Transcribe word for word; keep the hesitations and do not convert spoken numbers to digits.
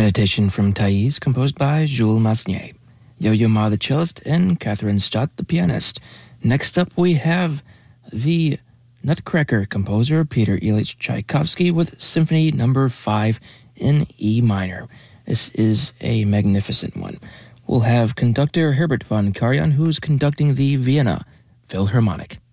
Meditation from Thais, composed by Jules Massenet, Yo-Yo Ma the cellist, and Catherine Stott the pianist. Next up we have the Nutcracker composer Peter Ilyich Tchaikovsky with Symphony Number five in E minor. This is a magnificent one. We'll have conductor Herbert von Karajan, who's conducting the Vienna Philharmonic.